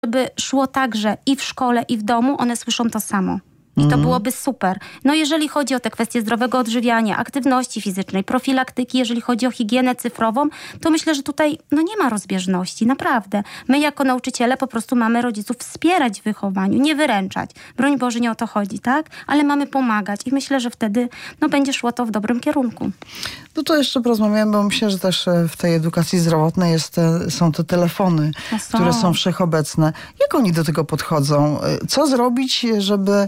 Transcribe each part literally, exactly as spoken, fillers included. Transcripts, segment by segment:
żeby szło tak, że i w szkole, i w domu one słyszą to samo. I to byłoby super. No jeżeli chodzi o te kwestie zdrowego odżywiania, aktywności fizycznej, profilaktyki, jeżeli chodzi o higienę cyfrową, to myślę, że tutaj no nie ma rozbieżności, naprawdę. My jako nauczyciele po prostu mamy rodziców wspierać w wychowaniu, nie wyręczać. Broń Boże, nie o to chodzi, tak? Ale mamy pomagać i myślę, że wtedy no będzie szło to w dobrym kierunku. No to jeszcze porozmawiamy, bo myślę, że też w tej edukacji zdrowotnej jest te, są te telefony, no są. które są wszechobecne. Jak oni do tego podchodzą? Co zrobić, żeby...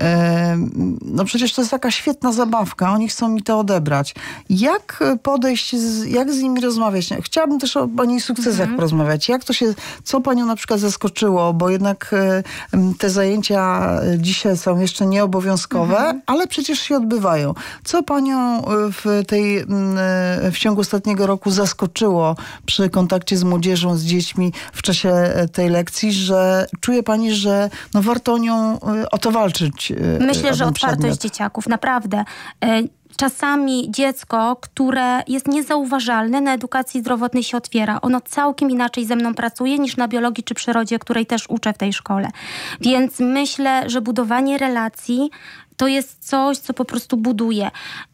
No przecież to jest taka świetna zabawka. Oni chcą mi to odebrać. Jak podejść, z, jak z nimi rozmawiać? Chciałabym też o pani sukcesach mhm. porozmawiać. Jak to się, co panią na przykład zaskoczyło? Bo jednak te zajęcia dzisiaj są jeszcze nieobowiązkowe, mhm. ale przecież się odbywają. Co panią w tej, w ciągu ostatniego roku zaskoczyło przy kontakcie z młodzieżą, z dziećmi w czasie tej lekcji, że czuje pani, że no warto o nią, o to walczyć? Myślę, że otwartość przedmiot. dzieciaków, naprawdę. Czasami dziecko, które jest niezauważalne na edukacji zdrowotnej się otwiera. Ono całkiem inaczej ze mną pracuje niż na biologii czy przyrodzie, której też uczę w tej szkole. Więc myślę, że budowanie relacji to jest coś, co po prostu buduje.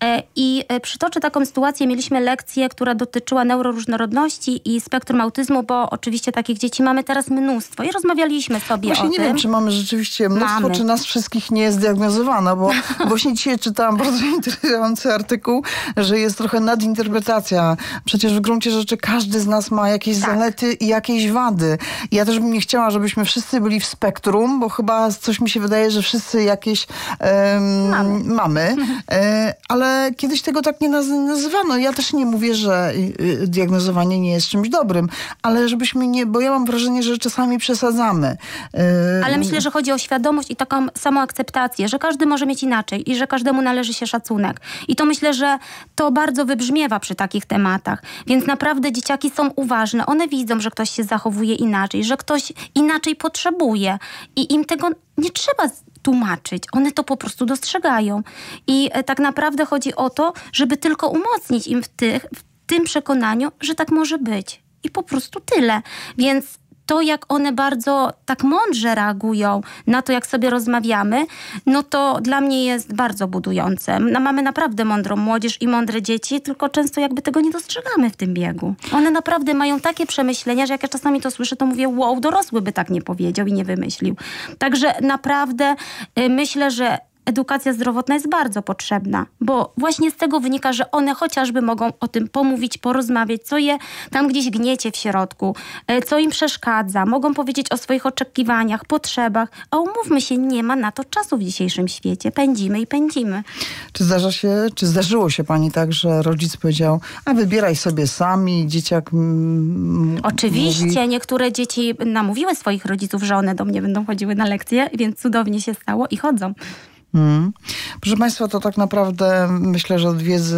I przytoczę taką sytuację. Mieliśmy lekcję, która dotyczyła neuroróżnorodności i spektrum autyzmu, bo oczywiście takich dzieci mamy teraz mnóstwo i rozmawialiśmy sobie właśnie o nie tym. wiem, czy mamy rzeczywiście mnóstwo, mamy. czy nas wszystkich nie jest zdiagnozowana, bo właśnie dzisiaj czytałam bardzo interesujący artykuł, że jest trochę nadinterpretacja. Przecież w gruncie rzeczy każdy z nas ma jakieś tak. zalety i jakieś wady. I ja też bym nie chciała, żebyśmy wszyscy byli w spektrum, bo chyba coś mi się wydaje, że wszyscy jakieś... Um, Mamy, mamy e, ale kiedyś tego tak nie naz- nazywano. Ja też nie mówię, że y, diagnozowanie nie jest czymś dobrym, ale żebyśmy nie, bo ja mam wrażenie, że czasami przesadzamy. E, ale myślę, że chodzi o świadomość i taką samoakceptację, że każdy może mieć inaczej i że każdemu należy się szacunek. I to myślę, że to bardzo wybrzmiewa przy takich tematach. Więc naprawdę dzieciaki są uważne. One widzą, że ktoś się zachowuje inaczej, że ktoś inaczej potrzebuje i im tego nie trzeba tłumaczyć. One to po prostu dostrzegają. I tak naprawdę chodzi o to, żeby tylko umocnić im w, tych, w tym przekonaniu, że tak może być. I po prostu tyle. Więc to, jak one bardzo tak mądrze reagują na to, jak sobie rozmawiamy, no to dla mnie jest bardzo budujące. No, mamy naprawdę mądrą młodzież i mądre dzieci, tylko często jakby tego nie dostrzegamy w tym biegu. One naprawdę mają takie przemyślenia, że jak ja czasami to słyszę, to mówię, wow, dorosły by tak nie powiedział i nie wymyślił. Także naprawdę y, myślę, że edukacja zdrowotna jest bardzo potrzebna, bo właśnie z tego wynika, że one chociażby mogą o tym pomówić, porozmawiać, co je tam gdzieś gniecie w środku, co im przeszkadza, mogą powiedzieć o swoich oczekiwaniach, potrzebach, a umówmy się, nie ma na to czasu w dzisiejszym świecie. Pędzimy i pędzimy. Czy zdarza się, czy zdarzyło się pani tak, że rodzic powiedział, a wybieraj sobie sami, dzieciak mm, Oczywiście, mówi... niektóre dzieci namówiły swoich rodziców, że one do mnie będą chodziły na lekcje, więc cudownie się stało i chodzą. Hmm. Proszę państwa, to tak naprawdę myślę, że od wiedzy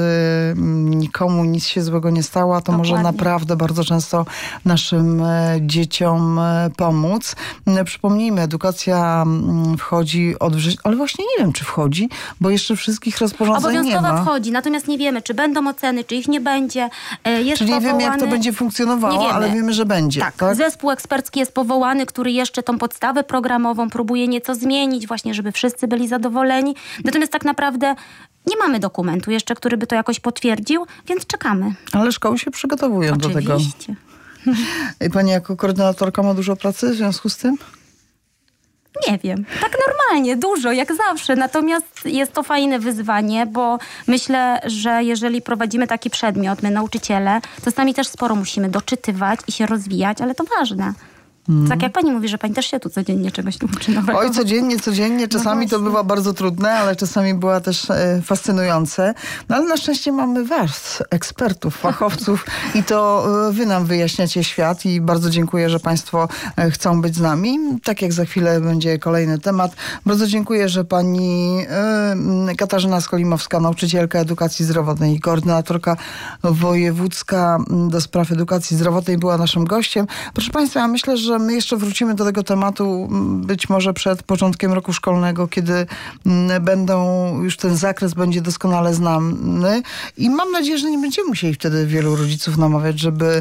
nikomu nic się złego nie stało, a to Dokładnie. może naprawdę bardzo często naszym dzieciom pomóc. Przypomnijmy, edukacja wchodzi od września, ale właśnie nie wiem, czy wchodzi, bo jeszcze wszystkich rozporządzeń nie ma. Obowiązkowo wchodzi, natomiast nie wiemy, czy będą oceny, czy ich nie będzie. Jest Czyli nie powołany... wiemy, jak to będzie funkcjonowało, wiemy. ale wiemy, że będzie. Tak. tak, Zespół ekspercki jest powołany, który jeszcze tą podstawę programową próbuje nieco zmienić, właśnie żeby wszyscy byli zadowoleni. Natomiast tak naprawdę nie mamy dokumentu jeszcze, który by to jakoś potwierdził, więc czekamy. Ale szkoły się przygotowują Oczywiście. do tego. I pani jako koordynatorka ma dużo pracy w związku z tym? Nie wiem. Tak normalnie, dużo, jak zawsze. Natomiast jest to fajne wyzwanie, bo myślę, że jeżeli prowadzimy taki przedmiot, my nauczyciele, to sami też sporo musimy doczytywać i się rozwijać, ale to ważne. Hmm. Tak jak pani mówi, że pani też się tu codziennie czegoś uczy nowego. Oj, codziennie, codziennie. Czasami no to bywa bardzo trudne, ale czasami była też e, fascynujące. No ale na szczęście mamy was, ekspertów, fachowców i to e, wy nam wyjaśniacie świat i bardzo dziękuję, że państwo e, chcą być z nami. Tak jak za chwilę będzie kolejny temat. Bardzo dziękuję, że pani e, Katarzyna Skolimowska, nauczycielka edukacji zdrowotnej i koordynatorka wojewódzka do spraw edukacji zdrowotnej była naszym gościem. Proszę państwa, ja myślę, że że my jeszcze wrócimy do tego tematu być może przed początkiem roku szkolnego, kiedy będą, już ten zakres będzie doskonale znany i mam nadzieję, że nie będziemy musieli wtedy wielu rodziców namawiać, żeby,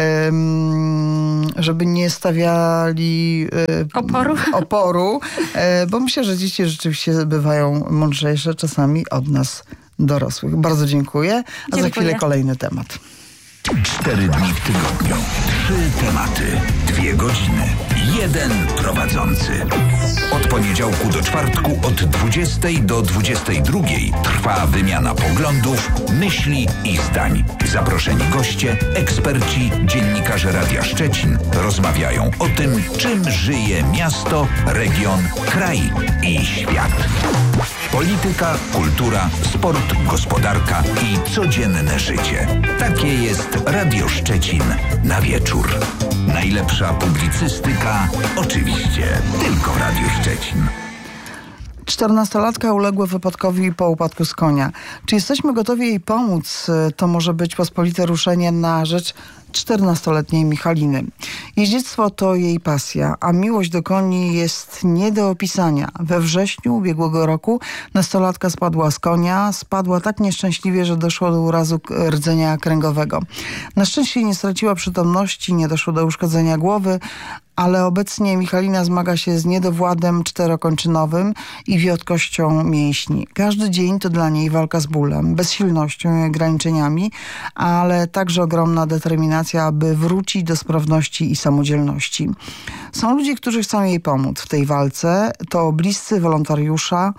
żeby nie stawiali oporu, oporu bo myślę, że dzieci rzeczywiście bywają mądrzejsze czasami od nas dorosłych. Bardzo dziękuję. A dziękuję. Za chwilę kolejny temat. Cztery dni w tygodniu. Trzy tematy. Dwie godziny. Jeden prowadzący. Od poniedziałku do czwartku od dwudziestej do dwudziestej drugiej trwa wymiana poglądów, myśli i zdań. Zaproszeni goście, eksperci, dziennikarze Radia Szczecin rozmawiają o tym, czym żyje miasto, region, kraj i świat. Polityka, kultura, sport, gospodarka i codzienne życie. Takie jest Radio Szczecin na wieczór. Najlepsza publicystyka oczywiście tylko w Radiu Szczecin. czternastolatka uległa wypadkowi po upadku z konia. Czy jesteśmy gotowi jej pomóc? To może być pospolite ruszenie na rzecz czternastoletniej Michaliny. Jeździectwo to jej pasja, a miłość do koni jest nie do opisania. We wrześniu ubiegłego roku nastolatka spadła z konia. Spadła tak nieszczęśliwie, że doszło do urazu rdzenia kręgowego. Na szczęście nie straciła przytomności, nie doszło do uszkodzenia głowy, ale obecnie Michalina zmaga się z niedowładem czterokończynowym i wiotkością mięśni. Każdy dzień to dla niej walka z bólem, bezsilnością i ograniczeniami, ale także ogromna determinacja, aby wrócić do sprawności i samodzielności. Są ludzie, którzy chcą jej pomóc w tej walce. To bliscy wolontariusza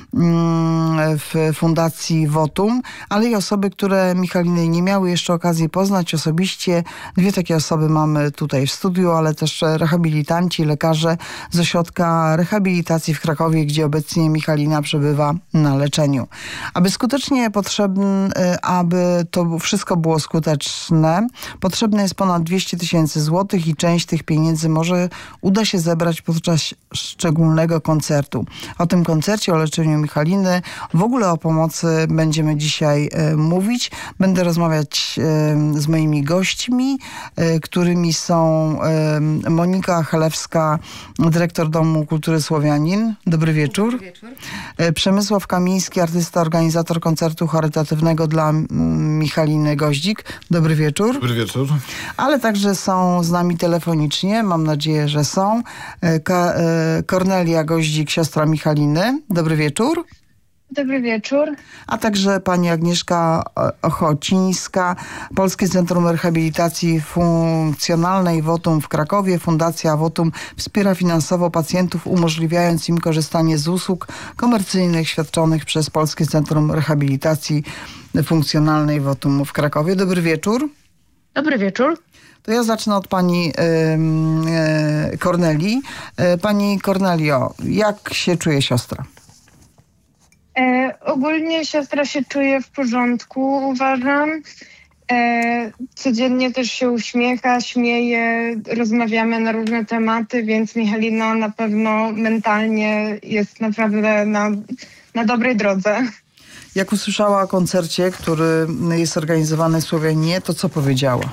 w Fundacji Wotum, ale i osoby, które Michaliny nie miały jeszcze okazji poznać osobiście. Dwie takie osoby mamy tutaj w studiu, ale też rehabilitanci, lekarze z Ośrodka Rehabilitacji w Krakowie, gdzie obecnie Michalina przebywa na leczeniu. Aby skutecznie potrzebne, aby to wszystko było skuteczne, potrzebne jest ponad dwieście tysięcy złotych i część tych pieniędzy może uda się zebrać podczas szczególnego koncertu. O tym koncercie, o leczeniu Michaliny, w ogóle o pomocy będziemy dzisiaj e, mówić. Będę rozmawiać e, z moimi gośćmi, e, którymi są e, Monika Chalewska, dyrektor Domu Kultury Słowianin. Dobry wieczór. Dobry wieczór. E, Przemysław Kamiński, artysta, organizator koncertu charytatywnego dla m, Michaliny Goździk. Dobry wieczór. Dobry wieczór. Ale także są z nami telefonicznie, mam nadzieję, że są. E, Ka, e, Kornelia Goździk, siostra Michaliny. Dobry wieczór. Dobry wieczór. A także pani Agnieszka Ochocińska, Polskie Centrum Rehabilitacji Funkcjonalnej Wotum w Krakowie. Fundacja Wotum wspiera finansowo pacjentów, umożliwiając im korzystanie z usług komercyjnych świadczonych przez Polskie Centrum Rehabilitacji Funkcjonalnej Wotum w Krakowie. Dobry wieczór. Dobry wieczór. To ja zacznę od pani y, y, Kornelii. Y, pani Kornelio, jak się czuje siostra? E, ogólnie siostra się czuje w porządku, uważam. E, codziennie też się uśmiecha, śmieje, rozmawiamy na różne tematy, więc Michalina na pewno mentalnie jest naprawdę na, na dobrej drodze. Jak usłyszała o koncercie, który jest organizowany w Słowianinie, to co powiedziała?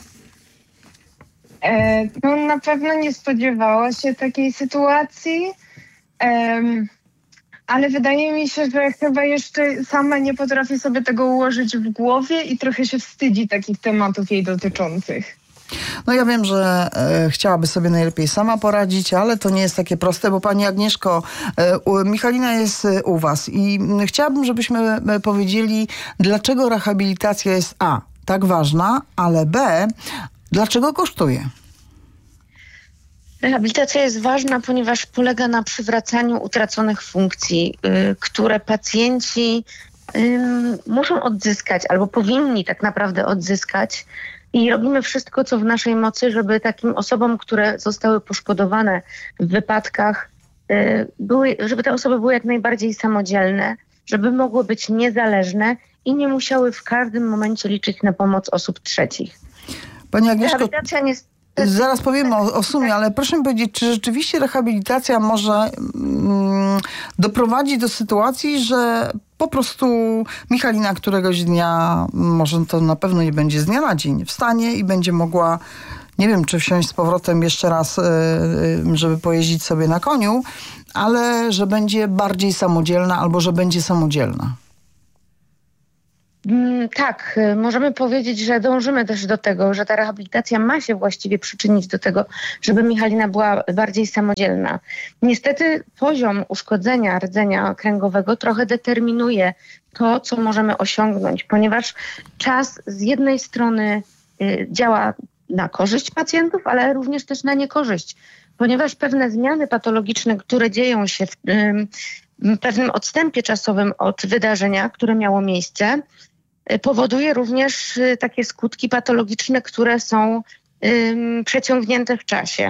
E, no na pewno nie spodziewała się takiej sytuacji. E, Ale wydaje mi się, że chyba jeszcze sama nie potrafi sobie tego ułożyć w głowie i trochę się wstydzi takich tematów jej dotyczących. No ja wiem, że e, chciałaby sobie najlepiej sama poradzić, ale to nie jest takie proste, bo pani Agnieszko, e, u, Michalina jest u was i chciałabym, żebyśmy e, powiedzieli, dlaczego rehabilitacja jest A, tak ważna, ale B, dlaczego kosztuje? Rehabilitacja jest ważna, ponieważ polega na przywracaniu utraconych funkcji, y, które pacjenci y, muszą odzyskać albo powinni tak naprawdę odzyskać. I robimy wszystko, co w naszej mocy, żeby takim osobom, które zostały poszkodowane w wypadkach, y, były, żeby te osoby były jak najbardziej samodzielne, żeby mogły być niezależne i nie musiały w każdym momencie liczyć na pomoc osób trzecich. Pani Agnieszko, Rehabilitacja nie jest... zaraz powiemy o, o sumie, ale proszę mi powiedzieć, czy rzeczywiście rehabilitacja może mm, doprowadzić do sytuacji, że po prostu Michalina któregoś dnia, może to na pewno nie będzie z dnia na dzień, wstanie i będzie mogła nie wiem, czy wsiąść z powrotem jeszcze raz, żeby pojeździć sobie na koniu, ale że będzie bardziej samodzielna albo że będzie samodzielna. Tak, możemy powiedzieć, że dążymy też do tego, że ta rehabilitacja ma się właściwie przyczynić do tego, żeby Michalina była bardziej samodzielna. Niestety poziom uszkodzenia rdzenia kręgowego trochę determinuje to, co możemy osiągnąć, ponieważ czas z jednej strony y, działa na korzyść pacjentów, ale również też na niekorzyść, ponieważ pewne zmiany patologiczne, które dzieją się w y, pewnym odstępie czasowym od wydarzenia, które miało miejsce, powoduje również takie skutki patologiczne, które są um, przeciągnięte w czasie.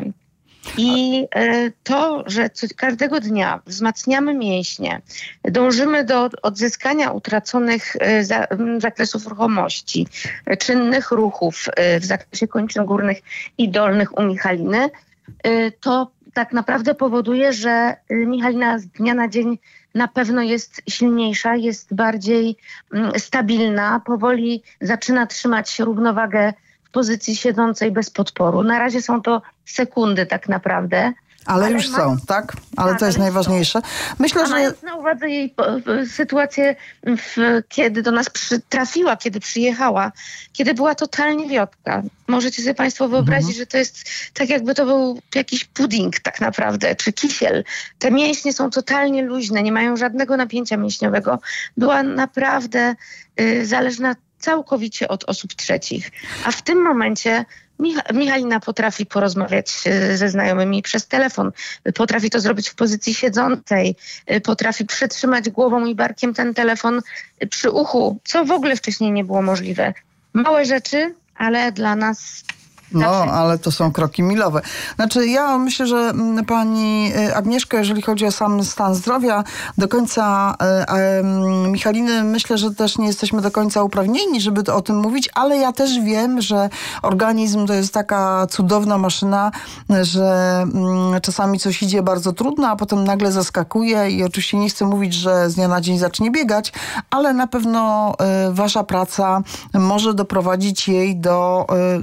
I y, to, że co, każdego dnia wzmacniamy mięśnie, dążymy do odzyskania utraconych y, za, y, zakresów ruchomości, y, czynnych ruchów y, w zakresie kończyn górnych i dolnych u Michaliny, y, to tak naprawdę powoduje, że y, Michalina z dnia na dzień na pewno jest silniejsza, jest bardziej mm, stabilna, powoli zaczyna trzymać równowagę w pozycji siedzącej bez podporu. Na razie są to sekundy tak naprawdę. Ale, ale już ma... są, tak? Ale tak, to jest najważniejsze. Myślę, A że... mając na uwadze jej sytuację, w, kiedy do nas przy, trafiła, kiedy przyjechała, kiedy była totalnie wiotka. Możecie sobie Państwo wyobrazić, mhm. że to jest tak, jakby to był jakiś pudding tak naprawdę, czy kisiel. Te mięśnie są totalnie luźne, nie mają żadnego napięcia mięśniowego. Była naprawdę y, zależna całkowicie od osób trzecich. A w tym momencie Mich- Michalina potrafi porozmawiać ze znajomymi przez telefon, potrafi to zrobić w pozycji siedzącej, potrafi przytrzymać głową i barkiem ten telefon przy uchu, co w ogóle wcześniej nie było możliwe. Małe rzeczy, ale dla nas... No, ale to są kroki milowe. Znaczy, ja myślę, że pani Agnieszka, jeżeli chodzi o sam stan zdrowia, do końca e, e, Michaliny, myślę, że też nie jesteśmy do końca uprawnieni, żeby o tym mówić, ale ja też wiem, że organizm to jest taka cudowna maszyna, że mm, czasami coś idzie bardzo trudno, a potem nagle zaskakuje i oczywiście nie chcę mówić, że z dnia na dzień zacznie biegać, ale na pewno e, wasza praca może doprowadzić jej do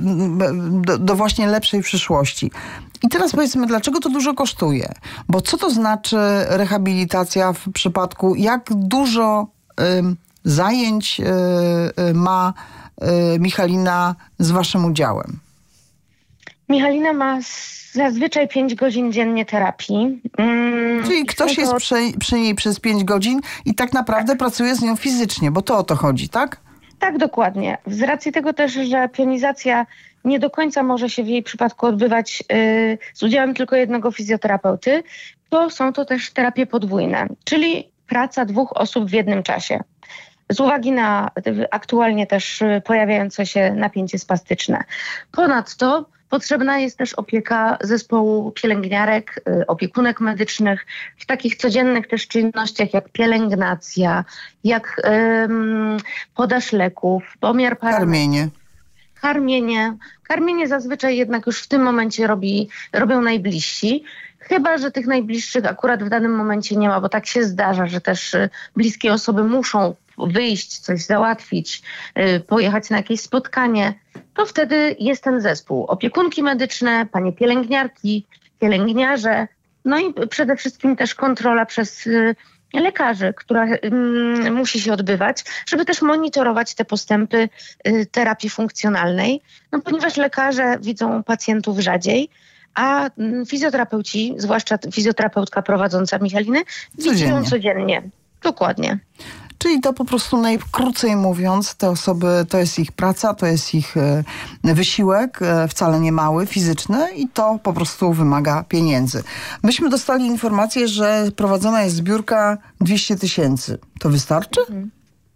e, Do, do właśnie lepszej przyszłości. I teraz powiedzmy, dlaczego to dużo kosztuje? Bo co to znaczy rehabilitacja w przypadku, jak dużo y, zajęć y, y, ma y, Michalina z waszym udziałem? Michalina ma zazwyczaj pięć godzin dziennie terapii. Mm, Czyli ktoś jest to... przy, przy niej przez pięć godzin i tak naprawdę tak. pracuje z nią fizycznie, bo to o to chodzi, tak? Tak, dokładnie. Z racji tego też, że pionizacja nie do końca może się w jej przypadku odbywać y, z udziałem tylko jednego fizjoterapeuty, to są to też terapie podwójne, czyli praca dwóch osób w jednym czasie. Z uwagi na aktualnie też pojawiające się napięcie spastyczne. Ponadto potrzebna jest też opieka zespołu pielęgniarek, y, opiekunek medycznych w takich codziennych też czynnościach jak pielęgnacja, jak ym, podaż leków, pomiar parametrów. Karmienie. Karmienie. Karmienie zazwyczaj jednak już w tym momencie robi, robią najbliżsi. Chyba że tych najbliższych akurat w danym momencie nie ma, bo tak się zdarza, że też bliskie osoby muszą wyjść, coś załatwić, pojechać na jakieś spotkanie. To wtedy jest ten zespół. Opiekunki medyczne, panie pielęgniarki, pielęgniarze, no i przede wszystkim też kontrola przez lekarzy, która y, musi się odbywać, żeby też monitorować te postępy y, terapii funkcjonalnej, no ponieważ lekarze widzą pacjentów rzadziej, a y, fizjoterapeuci, zwłaszcza fizjoterapeutka prowadząca Michaliny, widzą codziennie. Dokładnie. Czyli to po prostu najkrócej mówiąc, te osoby, to jest ich praca, to jest ich wysiłek, wcale nie mały, fizyczny i to po prostu wymaga pieniędzy. Myśmy dostali informację, że prowadzona jest zbiórka dwieście tysięcy. To wystarczy? Mhm.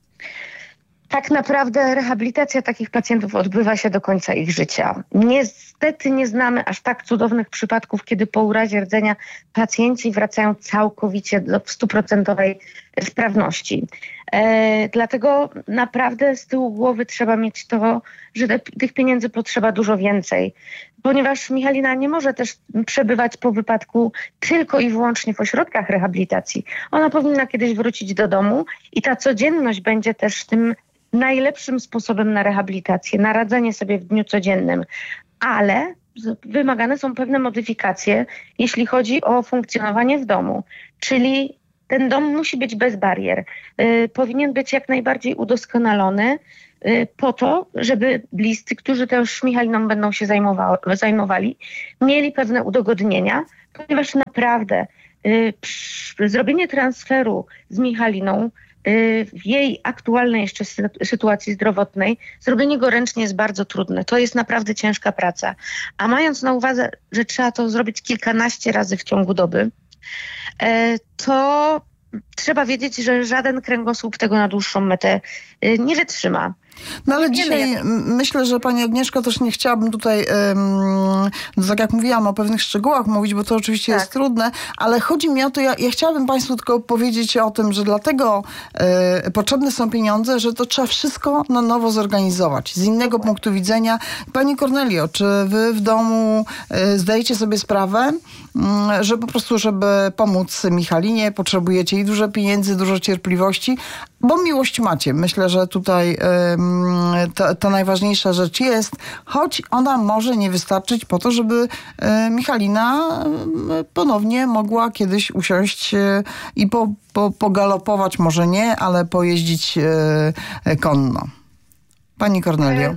Tak naprawdę rehabilitacja takich pacjentów odbywa się do końca ich życia. Niestety nie znamy aż tak cudownych przypadków, kiedy po urazie rdzenia pacjenci wracają całkowicie do stuprocentowej sprawności. E, dlatego naprawdę z tyłu głowy trzeba mieć to, że te, tych pieniędzy potrzeba dużo więcej. Ponieważ Michalina nie może też przebywać po wypadku tylko i wyłącznie w ośrodkach rehabilitacji. Ona powinna kiedyś wrócić do domu i ta codzienność będzie też tym najlepszym sposobem na rehabilitację, na radzenie sobie w dniu codziennym. ale wymagane są pewne modyfikacje, jeśli chodzi o funkcjonowanie w domu. Czyli ten dom musi być bez barier. Y, powinien być jak najbardziej udoskonalony y, po to, żeby bliscy, którzy też Michaliną będą się zajmowa- zajmowali, mieli pewne udogodnienia, ponieważ naprawdę y, przy, zrobienie transferu z Michaliną w jej aktualnej jeszcze sytuacji zdrowotnej, zrobienie go ręcznie jest bardzo trudne. To jest naprawdę ciężka praca. A mając na uwadze, że trzeba to zrobić kilkanaście razy w ciągu doby, to trzeba wiedzieć, że żaden kręgosłup tego na dłuższą metę nie wytrzyma. No ale dzisiaj jak... myślę, że pani Agnieszko, też nie chciałabym tutaj, um, tak jak mówiłam, o pewnych szczegółach mówić, bo to oczywiście tak. jest trudne, ale chodzi mi o to, ja, ja chciałabym państwu tylko powiedzieć o tym, że dlatego e, potrzebne są pieniądze, że to trzeba wszystko na nowo zorganizować. Z innego punktu widzenia. Pani Kornelio, czy wy w domu e, zdajecie sobie sprawę, m, że po prostu, żeby pomóc Michalinie, potrzebujecie i dużo pieniędzy, dużo cierpliwości, bo miłość macie. Myślę, że tutaj e, To, to najważniejsza rzecz jest, choć ona może nie wystarczyć po to, żeby e, Michalina e, ponownie mogła kiedyś usiąść e, i po, po, pogalopować, może nie, ale pojeździć e, konno. Pani Kornelio.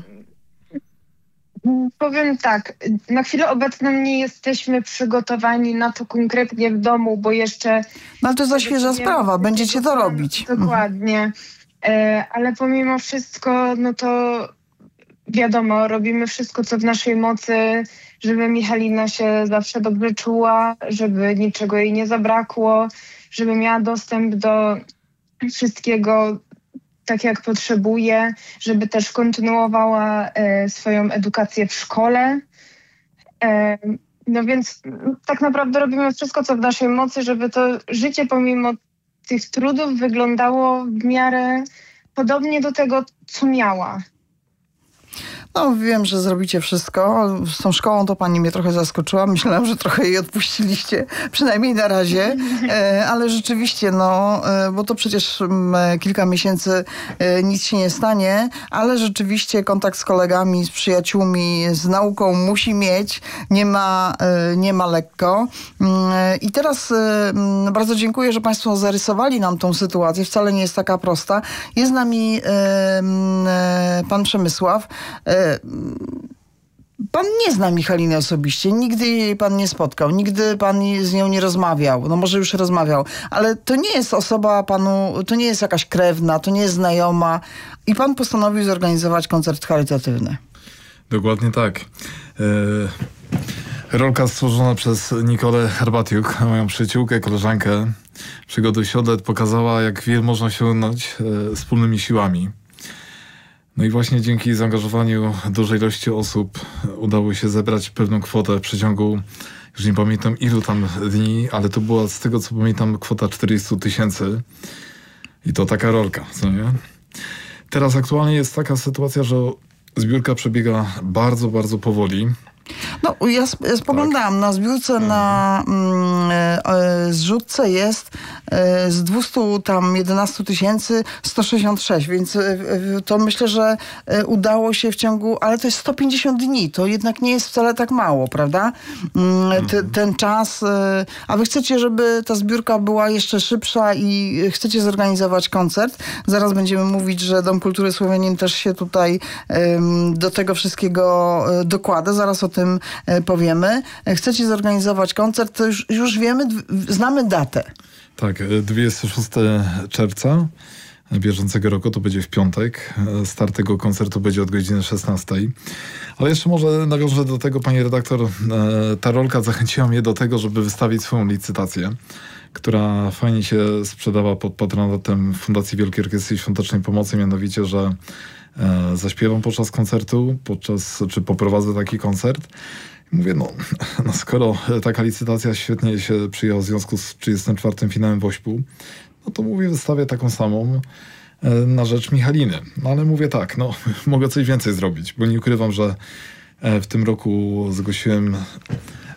Powiem tak, na chwilę obecną nie jesteśmy przygotowani na to konkretnie w domu, bo jeszcze... No ale to za świeża sprawa, będziecie to robić. Dokładnie. Ale pomimo wszystko, no to wiadomo, robimy wszystko, co w naszej mocy, żeby Michalina się zawsze dobrze czuła, żeby niczego jej nie zabrakło, żeby miała dostęp do wszystkiego tak, jak potrzebuje, żeby też kontynuowała e, swoją edukację w szkole. E, no więc tak naprawdę robimy wszystko, co w naszej mocy, żeby to życie pomimo tych trudów wyglądało w miarę podobnie do tego, co miała. No wiem, że zrobicie wszystko. Z tą szkołą to pani mnie trochę zaskoczyła. Myślałam, że trochę jej odpuściliście, przynajmniej na razie. E, ale rzeczywiście, no, e, bo to przecież m, kilka miesięcy e, nic się nie stanie, ale rzeczywiście kontakt z kolegami, z przyjaciółmi, z nauką musi mieć. Nie ma, e, nie ma lekko. E, I teraz e, bardzo dziękuję, że państwo zarysowali nam tą sytuację. Wcale nie jest taka prosta. Jest z nami e, e, pan Przemysław. E, Pan nie zna Michaliny osobiście, nigdy jej pan nie spotkał, nigdy pan z nią nie rozmawiał, no może już rozmawiał, ale to nie jest osoba panu, to nie jest jakaś krewna, to nie jest znajoma i pan postanowił zorganizować koncert charytatywny. Dokładnie tak. E, rolka stworzona przez Nikolę Herbatiuk, moją przyjaciółkę, koleżankę Przygody Siodet, pokazała, jak wiele można osiągnąć e, wspólnymi siłami. No i właśnie dzięki zaangażowaniu dużej ilości osób udało się zebrać pewną kwotę w przeciągu, już nie pamiętam ilu tam dni, ale to była z tego co pamiętam kwota czterdzieści tysięcy i to taka rolka, co nie? Teraz aktualnie jest taka sytuacja, że zbiórka przebiega bardzo, bardzo powoli. No, ja spoglądałam tak. na zbiórce, na mm, e, zrzutce jest e, z dwieście jedenaście tysięcy sto sześćdziesiąt sześć, więc e, to myślę, że e, udało się w ciągu, ale to jest sto pięćdziesiąt dni, to jednak nie jest wcale tak mało, prawda? Mm, te, ten czas, e, a wy chcecie, żeby ta zbiórka była jeszcze szybsza i chcecie zorganizować koncert. Zaraz będziemy mówić, że Dom Kultury Słowianin też się tutaj e, do tego wszystkiego e, dokłada. Zaraz o tym powiemy. Chcecie zorganizować koncert, to już, już wiemy, znamy datę. Tak, dwudziestego szóstego czerwca bieżącego roku, to będzie w piątek. Start tego koncertu będzie od godziny szesnastej. Ale jeszcze może nawiążę do tego, pani redaktor, ta rolka zachęciła mnie do tego, żeby wystawić swoją licytację, która fajnie się sprzedała pod patronatem Fundacji Wielkiej Orkiestry Świątecznej Pomocy, mianowicie, że e, zaśpiewam podczas koncertu, podczas, czy poprowadzę taki koncert. I mówię, no, no skoro taka licytacja świetnie się przyjęła w związku z trzydziestym czwartym finałem Wośpu, no to mówię, wystawię taką samą e, na rzecz Michaliny. No ale mówię tak, no mogę coś więcej zrobić, bo nie ukrywam, że e, w tym roku zgłosiłem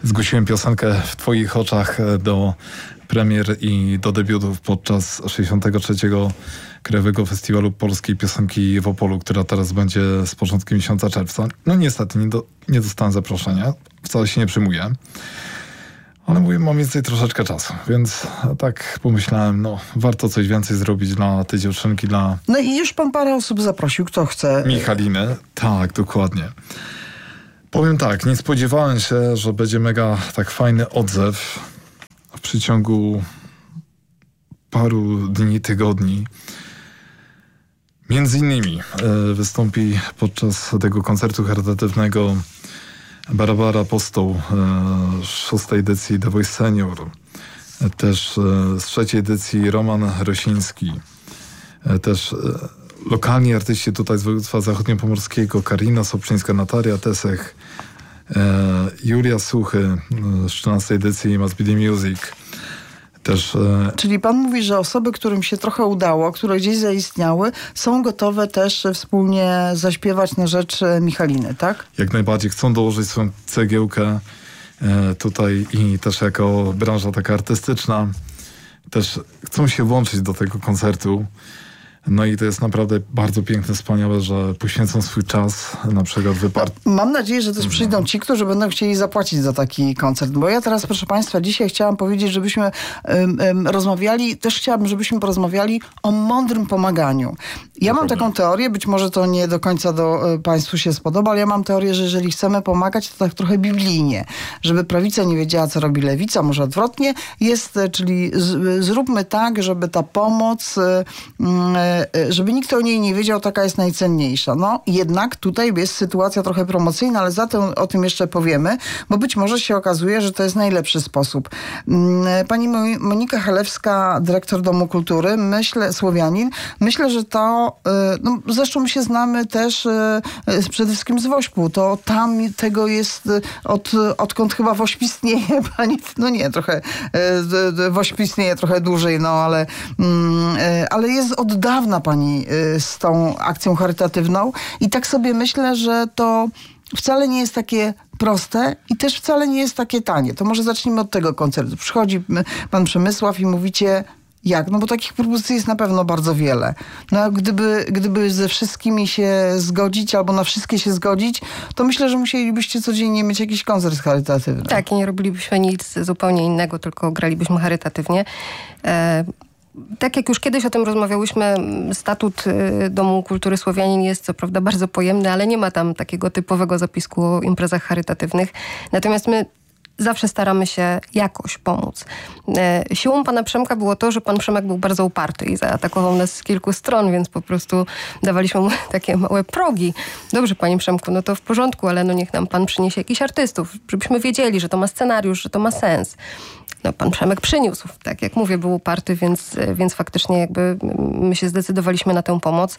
zgłosiłem piosenkę W twoich oczach do premier i do debiutów podczas sześćdziesiątego trzeciego Krajowego Festiwalu Polskiej Piosenki w Opolu, która teraz będzie z początkiem miesiąca czerwca. No niestety nie, do, nie dostałem zaproszenia. Wcale się nie przyjmuję. Ale mówię, mam więcej troszeczkę czasu, więc tak pomyślałem, no warto coś więcej zrobić dla tej dziewczynki, dla... No i już pan parę osób zaprosił, kto chce? Michaliny, tak, dokładnie. Powiem tak, nie spodziewałem się, że będzie mega tak fajny odzew w przeciągu paru dni, tygodni. Między innymi y, wystąpi podczas tego koncertu charytatywnego Barbara Apostoł z szóstej edycji The Voice Senior, też z trzeciej edycji Roman Rosiński, też lokalni artyści tutaj z województwa zachodniopomorskiego, Karina Sobczyńska, Natalia Tesech, Julia Suchy z trzynastej edycji Must Be The Music. Też, e... Czyli pan mówi, że osoby, którym się trochę udało, które gdzieś zaistniały, są gotowe też wspólnie zaśpiewać na rzecz Michaliny, tak? Jak najbardziej. Chcą dołożyć swoją cegiełkę e, tutaj i też jako branża taka artystyczna też chcą się włączyć do tego koncertu. No i to jest naprawdę bardzo piękne, wspaniałe, że poświęcą swój czas, na przykład wypar... Mam nadzieję, że też przyjdą ci, którzy będą chcieli zapłacić za taki koncert. Bo ja teraz, proszę państwa, dzisiaj chciałam powiedzieć, żebyśmy um, um, rozmawiali, też chciałabym, żebyśmy porozmawiali o mądrym pomaganiu. Ja mam taką teorię, być może to nie do końca do y, państwu się spodoba, ale ja mam teorię, że jeżeli chcemy pomagać, to tak trochę biblijnie. Żeby prawica nie wiedziała, co robi lewica, może odwrotnie jest, czyli z, zróbmy tak, żeby ta pomoc... Y, y, żeby nikt o niej nie wiedział, taka jest najcenniejsza. No jednak tutaj jest sytuacja trochę promocyjna, ale za to o tym jeszcze powiemy, bo być może się okazuje, że to jest najlepszy sposób. Pani Monika Chalewska, dyrektor Domu Kultury, myślę, Słowianin, myślę, że to, no zresztą my się znamy też przede wszystkim z Wośpu, to tam tego jest od, odkąd chyba Wośp istnieje, pani, no nie, trochę Wośp istnieje trochę dłużej, no ale, ale jest od dawna pani z tą akcją charytatywną i tak sobie myślę, że to wcale nie jest takie proste i też wcale nie jest takie tanie. To może zacznijmy od tego koncertu. Przychodzi pan Przemysław i mówicie, jak? No bo takich propozycji jest na pewno bardzo wiele. No a gdyby, gdyby ze wszystkimi się zgodzić albo na wszystkie się zgodzić, to myślę, że musielibyście codziennie mieć jakiś koncert charytatywny. Tak, i nie robilibyśmy nic zupełnie innego, tylko gralibyśmy charytatywnie. E- Tak jak już kiedyś o tym rozmawiałyśmy, statut Domu Kultury Słowianin jest co prawda bardzo pojemny, ale nie ma tam takiego typowego zapisku o imprezach charytatywnych. Natomiast my zawsze staramy się jakoś pomóc. E, siłą pana Przemka było to, że pan Przemek był bardzo uparty i zaatakował nas z kilku stron, więc po prostu dawaliśmy mu takie małe progi. Dobrze, panie Przemku, no to w porządku, ale no niech nam pan przyniesie jakichś artystów, żebyśmy wiedzieli, że to ma scenariusz, że to ma sens. No, pan Przemek przyniósł, tak jak mówię, był uparty, więc, więc faktycznie jakby my się zdecydowaliśmy na tę pomoc.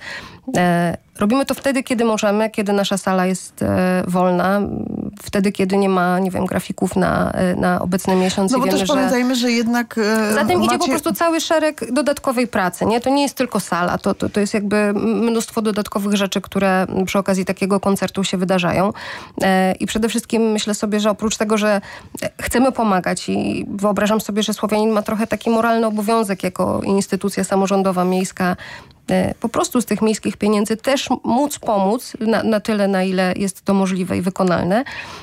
E, robimy to wtedy, kiedy możemy, kiedy nasza sala jest e, wolna, wtedy, kiedy nie ma, nie wiem, grafików na, na obecny miesiąc. No bo wiemy, też że... pamiętajmy, że jednak e, Za tym macie... idzie po prostu cały szereg dodatkowej pracy, nie? To nie jest tylko sala, to, to, to jest jakby mnóstwo dodatkowych rzeczy, które przy okazji takiego koncertu się wydarzają. E, I przede wszystkim myślę sobie, że oprócz tego, że chcemy pomagać i wyobrażam sobie, że Słowianin ma trochę taki moralny obowiązek jako instytucja samorządowa, miejska, po prostu z tych miejskich pieniędzy też móc pomóc na, na tyle, na ile jest to możliwe i wykonalne.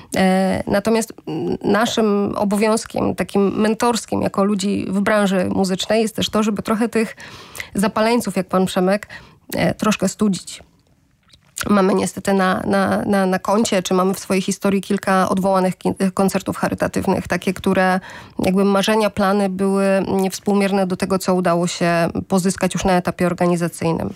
E, natomiast naszym obowiązkiem, takim mentorskim jako ludzi w branży muzycznej jest też to, żeby trochę tych zapaleńców, jak pan Przemek, e, troszkę studzić. Mamy niestety na, na, na, na koncie, czy mamy w swojej historii kilka odwołanych koncertów charytatywnych, takie, które jakby marzenia, plany były niewspółmierne do tego, co udało się pozyskać już na etapie organizacyjnym.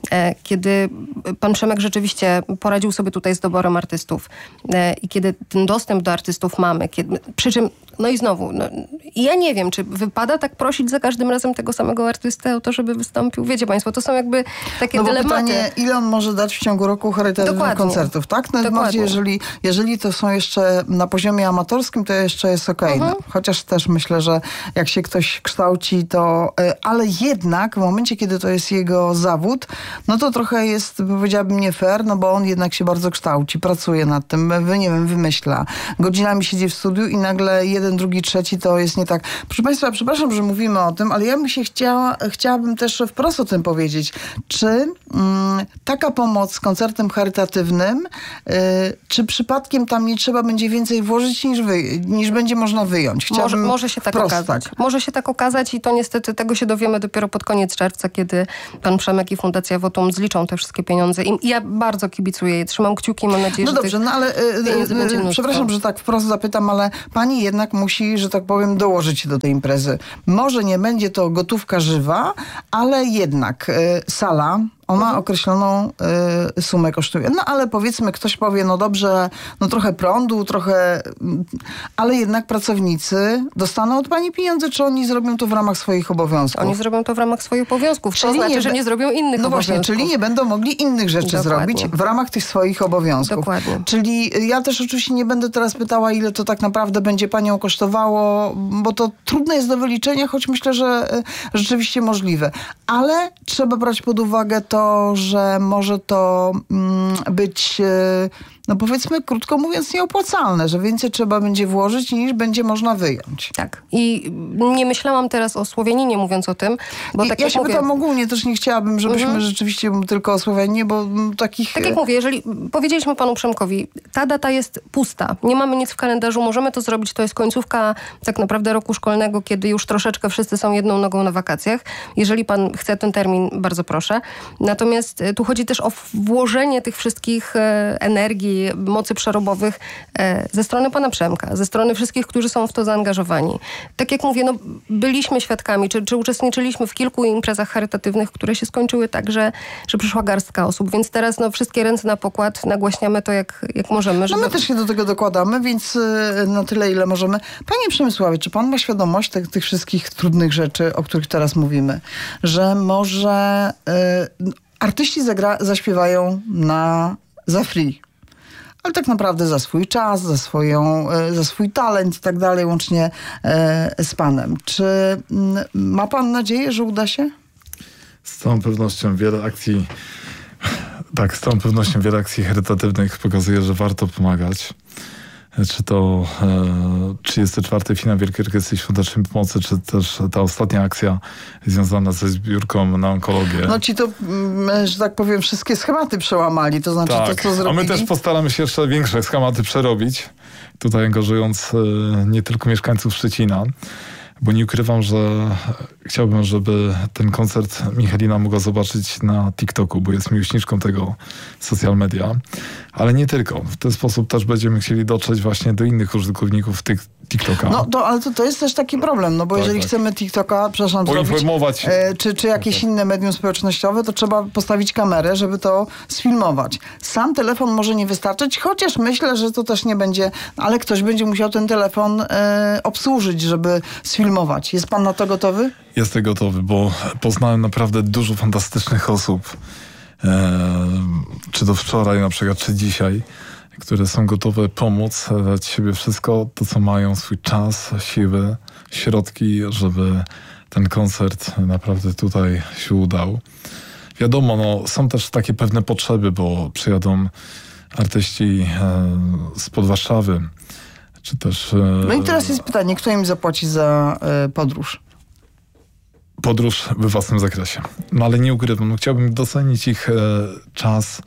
Kiedy pan Przemek rzeczywiście poradził sobie tutaj z doborem artystów i kiedy ten dostęp do artystów mamy, kiedy, przy czym, no i znowu, no, ja nie wiem, czy wypada tak prosić za każdym razem tego samego artystę o to, żeby wystąpił. Wiecie państwo, to są jakby takie no bo dylematy. Pytanie, ile on może dać w ciągu roku charytatywnych Dokładnie. koncertów, tak? No bardziej, jeżeli, jeżeli to są jeszcze na poziomie amatorskim, to jeszcze jest okej. Okay. Mhm. No, chociaż też myślę, że jak się ktoś kształci, to... Ale jednak w momencie, kiedy to jest jego zawód, no to trochę jest, powiedziałabym, nie fair, no bo on jednak się bardzo kształci, pracuje nad tym, wy, nie wiem, wymyśla. Godzinami siedzi w studiu i nagle jeden, drugi, trzeci to jest nie tak. Proszę Państwa, przepraszam, że mówimy o tym, ale ja bym się chciała, chciałabym też wprost o tym powiedzieć. Czy mm, taka pomoc z koncertem charytatywnym, y, czy przypadkiem tam nie trzeba będzie więcej włożyć niż, wy, niż będzie można wyjąć? Może, może się tak okazać. Tak. Może się tak okazać i to niestety tego się dowiemy dopiero pod koniec czerwca, kiedy pan Przemek i Fundacja Wotum zliczą te wszystkie pieniądze. I ja bardzo kibicuję, trzymam kciuki i mam nadzieję, no że dobrze, no ale y, y, przepraszam, że tak wprost zapytam, ale pani jednak musi, że tak powiem, dołożyć się do tej imprezy. Może nie będzie to gotówka żywa, ale jednak y, sala, ona mhm. określoną y, sumę kosztuje. No ale powiedzmy, ktoś powie, no dobrze, no trochę prądu, trochę... Ale jednak pracownicy dostaną od pani pieniądze, czy oni zrobią to w ramach swoich obowiązków? Oni zrobią to w ramach swoich obowiązków. Czyli to znaczy, nie, że nie zrobią innych no obowiązków. No właśnie, czyli nie będą mogli innych rzeczy Dokładnie. zrobić w ramach tych swoich obowiązków. Dokładnie. Czyli ja też oczywiście nie będę teraz pytała, ile to tak naprawdę będzie panią kosztowało, bo to trudne jest do wyliczenia, choć myślę, że rzeczywiście możliwe. Ale trzeba brać pod uwagę to, że może to mm, być, no powiedzmy, krótko mówiąc, nieopłacalne, że więcej trzeba będzie włożyć, niż będzie można wyjąć. Tak. I nie myślałam teraz o Słowianinie, mówiąc o tym, bo I, tak ja jak się mówię... pytam ogólnie, też nie chciałabym, żebyśmy mhm. rzeczywiście tylko o Słoweninie, bo takich... Tak jak mówię, jeżeli powiedzieliśmy panu Przemkowi, ta data jest pusta, nie mamy nic w kalendarzu, możemy to zrobić, to jest końcówka tak naprawdę roku szkolnego, kiedy już troszeczkę wszyscy są jedną nogą na wakacjach. Jeżeli pan chce ten termin, bardzo proszę. Natomiast tu chodzi też o włożenie tych wszystkich e, energii, mocy przerobowych e, ze strony pana Przemka, ze strony wszystkich, którzy są w to zaangażowani. Tak jak mówię, no, byliśmy świadkami, czy, czy uczestniczyliśmy w kilku imprezach charytatywnych, które się skończyły tak, że, że przyszła garstka osób, więc teraz no, wszystkie ręce na pokład, nagłaśniamy to jak, jak możemy. Żeby... No my też się do tego dokładamy, więc y, na tyle, ile możemy. Panie Przemysławie, czy pan ma świadomość tych, tych wszystkich trudnych rzeczy, o których teraz mówimy? Że może y, artyści zagra, zaśpiewają na, za free. Ale tak naprawdę za swój czas, za, swoją, za swój talent i tak dalej, łącznie z panem. Czy ma pan nadzieję, że uda się? Z całą pewnością wiele akcji, tak, z całą pewnością wiele akcji charytatywnych pokazuje, że warto pomagać. Czy to e, trzydziesty czwarty finał Wielkiej Orkiestry Świątecznej Pomocy, czy też ta ostatnia akcja związana ze zbiórką na onkologię. No ci to, że tak powiem, wszystkie schematy przełamali, to znaczy tak, to, co zrobili. A my też postaramy się jeszcze większe schematy przerobić, tutaj angażując e, nie tylko mieszkańców Szczecina, bo nie ukrywam, że chciałbym, żeby ten koncert Michalina mogła zobaczyć na TikToku, bo jest miłośniczką tego social media. Ale nie tylko. W ten sposób też będziemy chcieli dotrzeć właśnie do innych użytkowników tych TikToka. No to, ale to, to jest też taki problem, no bo tak, jeżeli tak. chcemy TikToka, przepraszam, poinformować, zrobić, e, czy, czy jakieś tak. inne medium społecznościowe, to trzeba postawić kamerę, żeby to sfilmować. Sam telefon może nie wystarczyć, chociaż myślę, że to też nie będzie, ale ktoś będzie musiał ten telefon e, obsłużyć, żeby sfilmować. Jest pan na to gotowy? Jestem gotowy, bo poznałem naprawdę dużo fantastycznych osób. E, czy to wczoraj na przykład, czy dzisiaj, które są gotowe pomóc, dać siebie wszystko, to co mają, swój czas, siły, środki, żeby ten koncert naprawdę tutaj się udał. Wiadomo, no, są też takie pewne potrzeby, bo przyjadą artyści e, spod Warszawy, czy też... E, no i teraz jest pytanie, kto im zapłaci za e, podróż? Podróż we własnym zakresie. No ale nie ukrywam, no, chciałbym docenić ich e, czas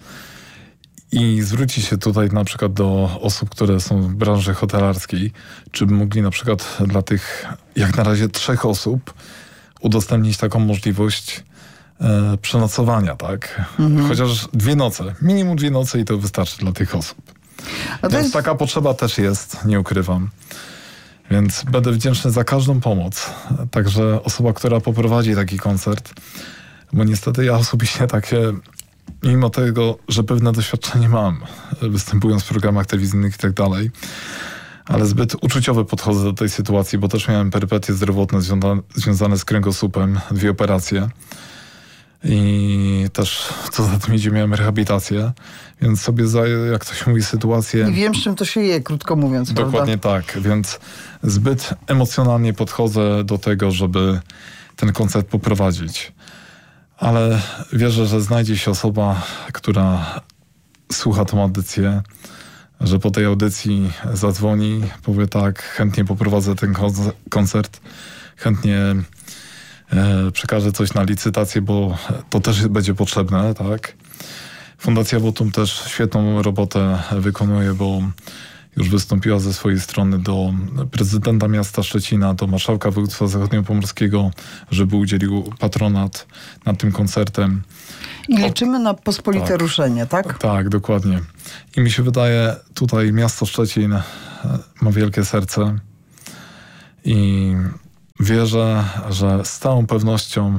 i zwrócić się tutaj na przykład do osób, które są w branży hotelarskiej, czy by mogli na przykład dla tych, jak na razie trzech osób, udostępnić taką możliwość e, przenocowania, tak? Mhm. Chociaż dwie noce, minimum dwie noce i to wystarczy dla tych osób. No to jest... taka potrzeba też jest, nie ukrywam. Więc będę wdzięczny za każdą pomoc. Także osoba, która poprowadzi taki koncert, bo niestety ja osobiście takie, mimo tego, że pewne doświadczenie mam, występując w programach telewizyjnych i tak dalej, ale zbyt uczuciowo podchodzę do tej sytuacji, bo też miałem perypetie zdrowotne związane, związane z kręgosłupem, dwie operacje. I też co za tym idzie, miałem rehabilitację, więc sobie za, jak to się mówi, sytuację... I wiem, z czym to się je, krótko mówiąc, Dokładnie prawda? tak, więc zbyt emocjonalnie podchodzę do tego, żeby ten koncert poprowadzić. ale wierzę, że znajdzie się osoba, która słucha tą audycję, że po tej audycji zadzwoni, powie tak, chętnie poprowadzę ten koncert, chętnie e, przekażę coś na licytację, bo to też będzie potrzebne, tak. Fundacja Wotum też świetną robotę wykonuje, bo już wystąpiła ze swojej strony do prezydenta miasta Szczecina, do marszałka województwa zachodniopomorskiego, żeby udzielił patronat nad tym koncertem. I liczymy na pospolite tak, ruszenie, tak? Tak, dokładnie. I mi się wydaje, tutaj miasto Szczecin ma wielkie serce i wierzę, że z całą pewnością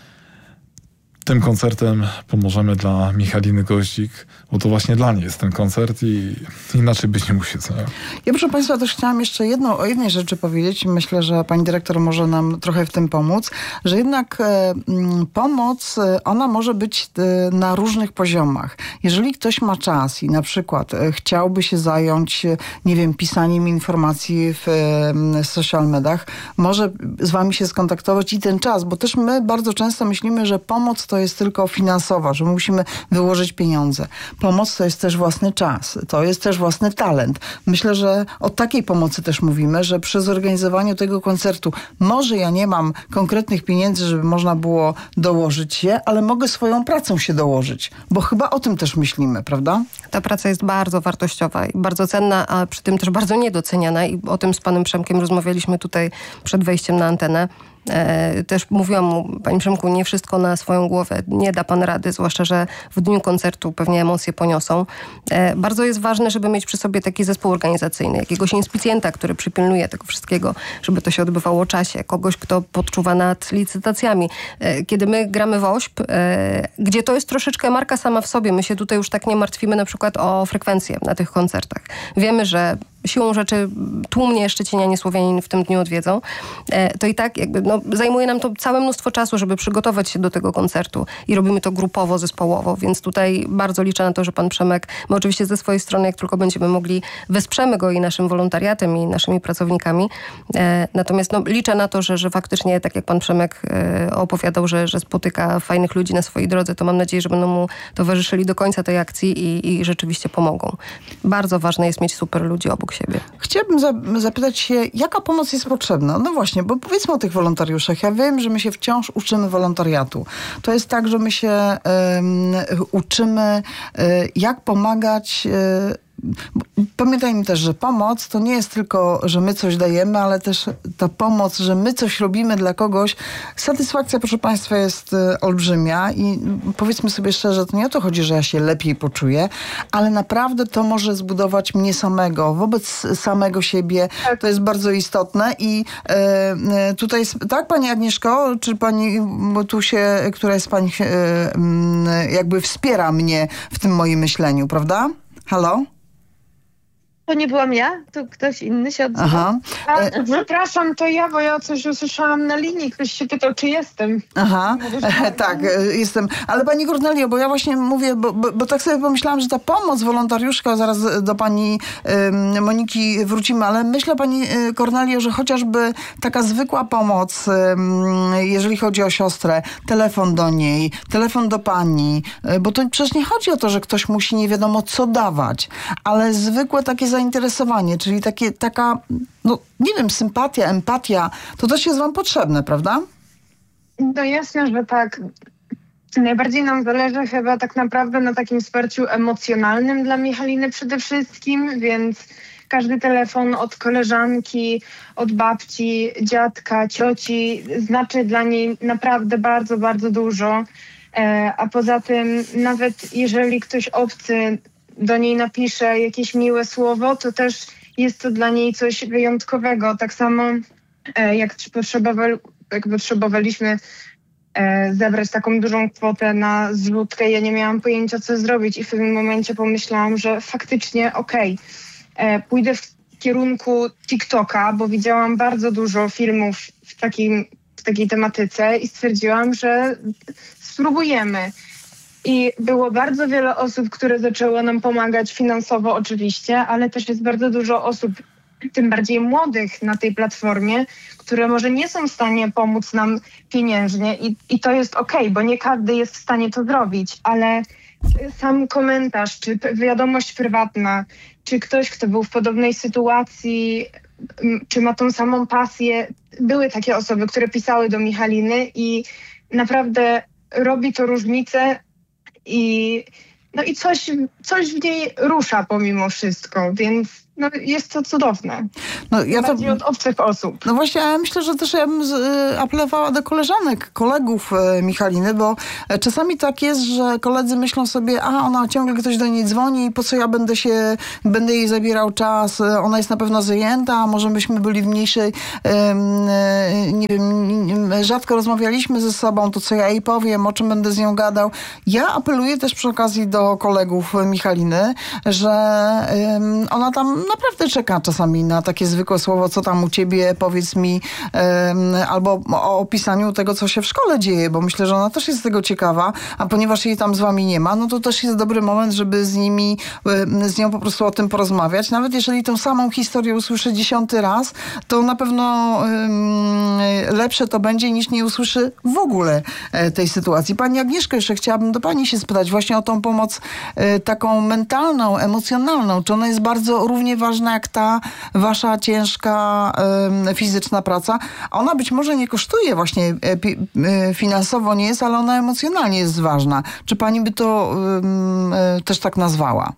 tym koncertem pomożemy dla Michaliny Goździk, bo to właśnie dla niej jest ten koncert i inaczej być nie musi. Co? Ja, proszę Państwa, też chciałam jeszcze jedną, o jednej rzeczy powiedzieć. Myślę, że pani dyrektor może nam trochę w tym pomóc, że jednak e, pomoc, ona może być e, na różnych poziomach. Jeżeli ktoś ma czas i na przykład e, chciałby się zająć, e, nie wiem, pisaniem informacji w e, social mediach, może z wami się skontaktować i ten czas, bo też my bardzo często myślimy, że pomoc to jest tylko finansowa, że musimy wyłożyć pieniądze. Pomoc to jest też własny czas, to jest też własny talent. Myślę, że o takiej pomocy też mówimy, że przy zorganizowaniu tego koncertu może ja nie mam konkretnych pieniędzy, żeby można było dołożyć się, ale mogę swoją pracą się dołożyć, bo chyba o tym też myślimy, prawda? Ta praca jest bardzo wartościowa i bardzo cenna, a przy tym też bardzo niedoceniana i o tym z panem Przemkiem rozmawialiśmy tutaj przed wejściem na antenę. E, też mówiłam mu, panie Przemku, nie wszystko na swoją głowę, nie da pan rady, zwłaszcza, że w dniu koncertu pewnie emocje poniosą. E, bardzo jest ważne, żeby mieć przy sobie taki zespół organizacyjny, jakiegoś inspicjenta, który przypilnuje tego wszystkiego, żeby to się odbywało o czasie, kogoś, kto podczuwa nad licytacjami. E, kiedy my gramy w O Ś P, e, gdzie to jest troszeczkę marka sama w sobie, my się tutaj już tak nie martwimy na przykład o frekwencję na tych koncertach. Wiemy, że siłą rzeczy tłumnie Szczecinianie, Słowianin w tym dniu odwiedzą, to i tak jakby no, zajmuje nam to całe mnóstwo czasu, żeby przygotować się do tego koncertu i robimy to grupowo, zespołowo, więc tutaj bardzo liczę na to, że pan Przemek, my oczywiście ze swojej strony, jak tylko będziemy mogli, wesprzemy go i naszym wolontariatem i naszymi pracownikami. Natomiast no, liczę na to, że, że faktycznie, tak jak pan Przemek opowiadał, że, że spotyka fajnych ludzi na swojej drodze, to mam nadzieję, że będą mu towarzyszyli do końca tej akcji i, i rzeczywiście pomogą. Bardzo ważne jest mieć super ludzi obok siebie. Chciałabym za- zapytać się, jaka pomoc jest potrzebna? No właśnie, bo powiedzmy o tych wolontariuszach. Ja wiem, że my się wciąż uczymy wolontariatu. To jest tak, że my się um, uczymy, um, jak pomagać. Um, Pamiętajmy też, że pomoc to nie jest tylko, że my coś dajemy, ale też ta pomoc, że my coś robimy dla kogoś. Satysfakcja, proszę Państwa, jest olbrzymia i powiedzmy sobie szczerze, to nie o to chodzi, że ja się lepiej poczuję, ale naprawdę to może zbudować mnie samego, wobec samego siebie. To jest bardzo istotne i e, tutaj jest, tak, Pani Agnieszko, czy Pani, bo tu się, która jest Pani, e, jakby wspiera mnie w tym moim myśleniu, prawda? Halo? To nie byłam ja? To ktoś inny się odzywał? Aha. A, przepraszam, to ja, bo ja coś usłyszałam na linii. Ktoś się pytał, czy jestem. Aha, e, tak, e, jestem. Ale pani Kornelio, bo ja właśnie mówię, bo, bo, bo tak sobie pomyślałam, że ta pomoc wolontariuszka, zaraz do pani e, Moniki wrócimy, ale myślę, pani e, Kornelio, że chociażby taka zwykła pomoc, e, jeżeli chodzi o siostrę, telefon do niej, telefon do pani, e, bo to przecież nie chodzi o to, że ktoś musi nie wiadomo co dawać, ale zwykłe takie zainteresowanie, czyli takie, taka, no nie wiem, sympatia, empatia, to też jest wam potrzebne, prawda? No jasne, że tak. Najbardziej nam zależy chyba tak naprawdę na takim wsparciu emocjonalnym dla Michaliny przede wszystkim, więc każdy telefon od koleżanki, od babci, dziadka, cioci znaczy dla niej naprawdę bardzo, bardzo dużo. E, a poza tym nawet jeżeli ktoś obcy do niej napisze jakieś miłe słowo, to też jest to dla niej coś wyjątkowego. Tak samo e, jak, potrzebowa- jak potrzebowaliśmy e, zebrać taką dużą kwotę na zrzutkę, ja nie miałam pojęcia, co zrobić i w pewnym momencie pomyślałam, że faktycznie okej, okay, pójdę w kierunku TikToka, bo widziałam bardzo dużo filmów w, takim, w takiej tematyce i stwierdziłam, że spróbujemy. I było bardzo wiele osób, które zaczęło nam pomagać finansowo oczywiście, ale też jest bardzo dużo osób tym bardziej młodych na tej platformie, które może nie są w stanie pomóc nam pieniężnie i, i to jest okej, bo nie każdy jest w stanie to zrobić, ale sam komentarz, czy wiadomość prywatna, czy ktoś, kto był w podobnej sytuacji, czy ma tą samą pasję. Były takie osoby, które pisały do Michaliny i naprawdę robi to różnicę i, no i coś, coś w niej rusza pomimo wszystko, więc no, jest to cudowne. No, ja to, bardziej od obcych osób. No właśnie, ja myślę, że też ja bym z, y, apelowała do koleżanek, kolegów y, Michaliny, bo y, czasami tak jest, że koledzy myślą sobie, a ona ciągle ktoś do niej dzwoni, po co ja będę się, będę jej zabierał czas, y, ona jest na pewno zajęta, a może byśmy byli w mniejszej, y, y, nie wiem, y, rzadko rozmawialiśmy ze sobą, to co ja jej powiem, o czym będę z nią gadał. Ja apeluję też przy okazji do kolegów Michaliny, że y, ona tam naprawdę czeka czasami na takie zwykłe słowo, co tam u ciebie, powiedz mi, um, albo o opisaniu tego, co się w szkole dzieje, bo myślę, że ona też jest tego ciekawa, a ponieważ jej tam z wami nie ma, no to też jest dobry moment, żeby z nimi, z nią po prostu o tym porozmawiać. Nawet jeżeli tą samą historię usłyszy dziesiąty raz, to na pewno um, lepsze to będzie, niż nie usłyszy w ogóle tej sytuacji. Pani Agnieszko, jeszcze chciałabym do pani się spytać właśnie o tą pomoc e, taką mentalną, emocjonalną. Czy ona jest bardzo równie ważna jak ta wasza ciężka y, fizyczna praca. Ona być może nie kosztuje właśnie y, y, finansowo nie jest, ale ona emocjonalnie jest ważna. Czy pani by to y, y, też tak nazwała?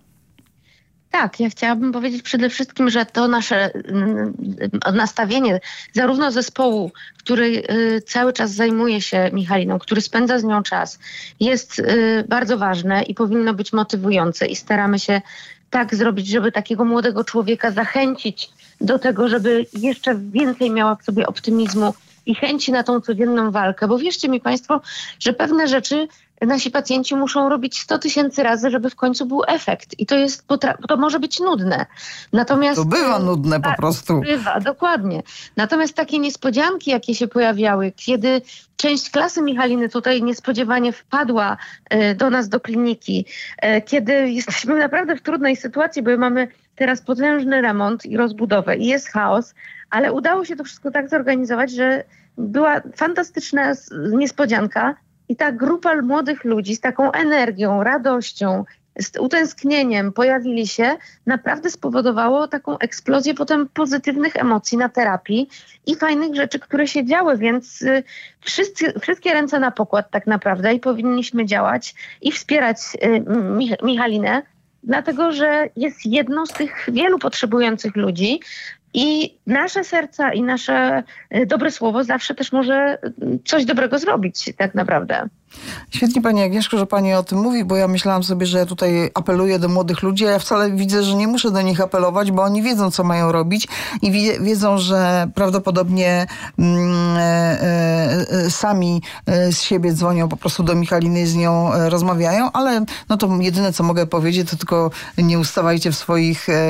Tak, ja chciałabym powiedzieć przede wszystkim, że to nasze nastawienie zarówno zespołu, który cały czas zajmuje się Michaliną, który spędza z nią czas, jest bardzo ważne i powinno być motywujące i staramy się tak zrobić, żeby takiego młodego człowieka zachęcić do tego, żeby jeszcze więcej miała w sobie optymizmu i chęci na tą codzienną walkę. Bo wierzcie mi państwo, że pewne rzeczy nasi pacjenci muszą robić sto tysięcy razy, żeby w końcu był efekt. I to jest, to może być nudne. Natomiast to bywa nudne po prostu. Bywa, dokładnie. Natomiast takie niespodzianki, jakie się pojawiały, kiedy część klasy Michaliny tutaj niespodziewanie wpadła do nas do kliniki, kiedy jesteśmy naprawdę w trudnej sytuacji, bo mamy teraz potężny remont i rozbudowę i jest chaos, ale udało się to wszystko tak zorganizować, że była fantastyczna niespodzianka i ta grupa młodych ludzi z taką energią, radością, z utęsknieniem pojawili się, naprawdę spowodowało taką eksplozję potem pozytywnych emocji na terapii i fajnych rzeczy, które się działy, więc y, wszyscy, wszystkie ręce na pokład tak naprawdę i powinniśmy działać i wspierać y, Mich- Michalinę, dlatego że jest jedną z tych wielu potrzebujących ludzi i nasze serca i nasze y, dobre słowo zawsze też może y, coś dobrego zrobić tak naprawdę. Świetnie pani Agnieszko, że pani o tym mówi, bo ja myślałam sobie, że ja tutaj apeluję do młodych ludzi, a ja wcale widzę, że nie muszę do nich apelować, bo oni wiedzą, co mają robić i wie, wiedzą, że prawdopodobnie mm, e, e, sami e, z siebie dzwonią po prostu do Michaliny i z nią e, rozmawiają, ale no to jedyne, co mogę powiedzieć, to tylko nie ustawajcie w swoich e,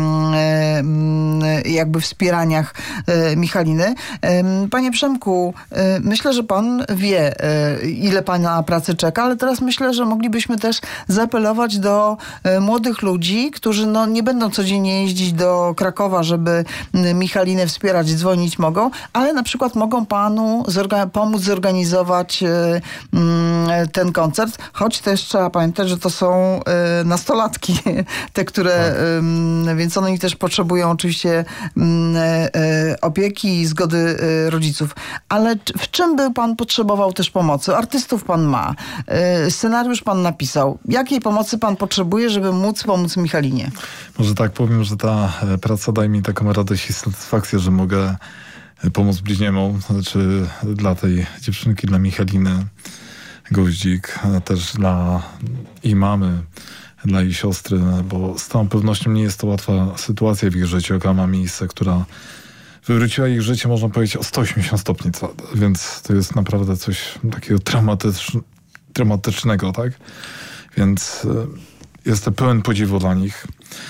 e, jakby wspieraniach e, Michaliny. E, panie Przemku, e, myślę, że pan wie, e, ile pan na pracę czeka, ale teraz myślę, że moglibyśmy też zaapelować do e, młodych ludzi, którzy no, nie będą codziennie jeździć do Krakowa, żeby m, Michalinę wspierać, dzwonić mogą, ale na przykład mogą panu zorga- pomóc zorganizować e, m, ten koncert, choć też trzeba pamiętać, że to są e, nastolatki, te, które, e, więc one też potrzebują oczywiście m, e, opieki i zgody e, rodziców. Ale w czym by pan potrzebował też pomocy? Artystów pan ma. Scenariusz pan napisał. Jakiej pomocy pan potrzebuje, żeby móc pomóc Michalinie? Może tak powiem, że ta praca daje mi taką radość i satysfakcję, że mogę pomóc bliźniemu, znaczy dla tej dziewczynki, dla Michaliny Goździk, też dla jej mamy, dla jej siostry, bo z całą pewnością nie jest to łatwa sytuacja w ich życiu, jaka ma miejsce, która wywróciła ich życie, można powiedzieć, o sto osiemdziesiąt stopni, więc to jest naprawdę coś takiego traumatycz- traumatycznego, tak? Więc jestem pełen podziwu dla nich.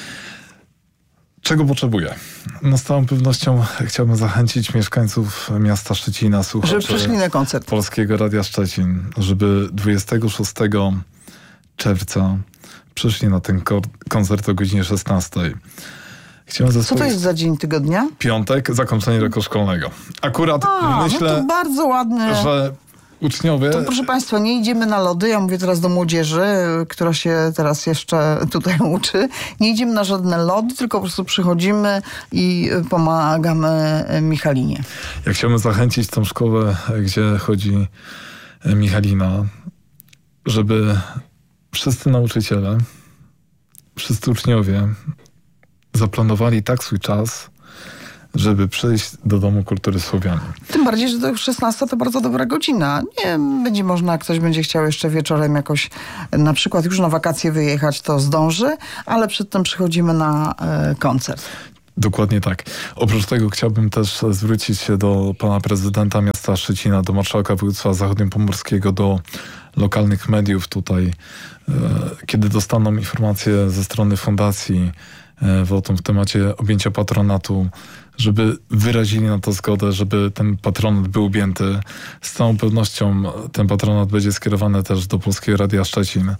Czego potrzebuję? No z całą pewnością chciałbym zachęcić mieszkańców miasta Szczecina, słuchaczy żeby przyszli na koncert Polskiego Radia Szczecin, żeby dwudziestego szóstego czerwca przyszli na ten koncert o godzinie szesnastej. Chciałem Co to jest za dzień tygodnia? Piątek, zakończenie roku szkolnego. Akurat A, myślę, no to bardzo ładne. że uczniowie... To proszę Państwa, nie idziemy na lody, ja mówię teraz do młodzieży, która się teraz jeszcze tutaj uczy. Nie idziemy na żadne lody, tylko po prostu przychodzimy i pomagamy Michalinie. Ja chciałbym zachęcić tą szkołę, gdzie chodzi Michalina, żeby wszyscy nauczyciele, wszyscy uczniowie zaplanowali tak swój czas, żeby przyjść do Domu Kultury Słowianin. Tym bardziej, że to szesnasta to bardzo dobra godzina. Nie będzie można, jak ktoś będzie chciał jeszcze wieczorem jakoś na przykład już na wakacje wyjechać, to zdąży, ale przedtem przychodzimy na e, koncert. Dokładnie tak. Oprócz tego chciałbym też zwrócić się do pana prezydenta miasta Szczecina, do marszałka województwa zachodniopomorskiego, do lokalnych mediów tutaj, e, kiedy dostaną informacje ze strony fundacji e, w, w temacie objęcia patronatu, żeby wyrazili na to zgodę, żeby ten patronat był objęty. Z całą pewnością ten patronat będzie skierowany też do Polskiego Radia Szczecin.